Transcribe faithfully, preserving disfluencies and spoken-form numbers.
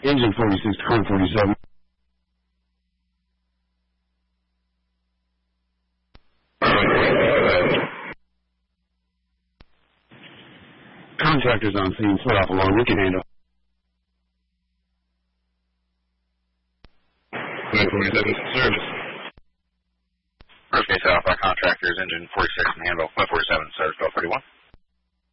Engine forty-six, code forty-seven. Contractors on scene, foot off along, we can handle. Code forty-seven, service. First case Alpha, contractors, engine forty-six, and handle. Code forty-seven, service, code thirty-one.